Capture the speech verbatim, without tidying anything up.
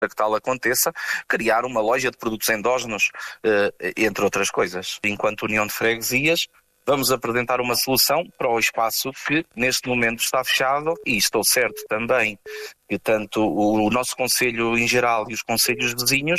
para que tal aconteça, criar uma loja de produtos endógenos, entre outras coisas. Enquanto União de Freguesias, vamos apresentar uma solução para o espaço que neste momento está fechado, e estou certo também que tanto o nosso Conselho em geral e os concelhos vizinhos